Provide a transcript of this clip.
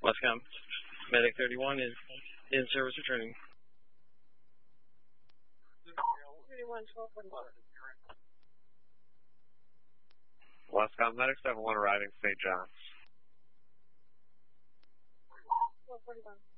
Westcom, Medic 31 is in service returning. 31, 1241. Westcom, Medic 71 arriving St. John's. 1241.